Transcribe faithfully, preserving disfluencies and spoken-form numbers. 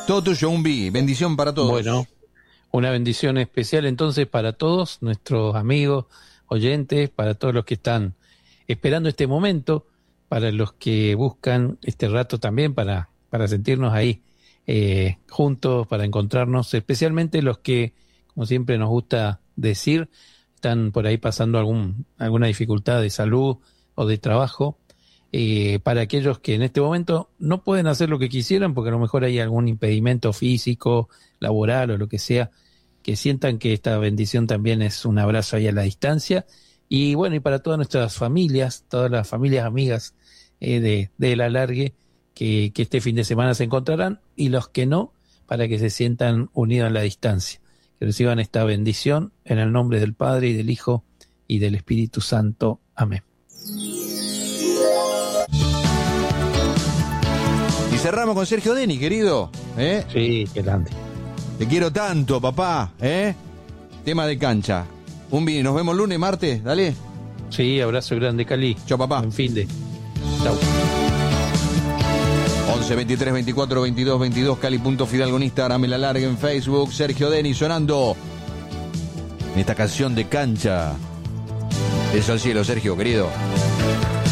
Todo tuyo, Umbi. Bendición para todos. Bueno, una bendición especial entonces para todos nuestros amigos, oyentes, para todos los que están esperando este momento, para los que buscan este rato también para, para sentirnos ahí eh, juntos, para encontrarnos, especialmente los que, como siempre nos gusta decir, están por ahí pasando algún, alguna dificultad de salud o de trabajo, eh, para aquellos que en este momento no pueden hacer lo que quisieran porque a lo mejor hay algún impedimento físico, laboral o lo que sea, que sientan que esta bendición también es un abrazo ahí a la distancia. Y bueno, y para todas nuestras familias, todas las familias amigas eh, de, de El Alargue, que, que este fin de semana se encontrarán, y los que no, para que se sientan unidos a la distancia, que reciban esta bendición en el nombre del Padre y del Hijo y del Espíritu Santo. Amén. Y cerramos con Sergio Denis, querido. ¿Eh? Sí, qué grande. Te quiero tanto, papá. ¿Eh? Tema de cancha. Umbi, nos vemos lunes, martes, dale. Sí, abrazo grande, Cali. Chao, papá. Buen fin de. Chau. once, veintitrés, veinticuatro, veintidós, veintidós, Cali.Fidalgo en Instagram, El Alargue en Facebook, Sergio Denis sonando en esta canción de cancha. Beso al cielo, Sergio, querido.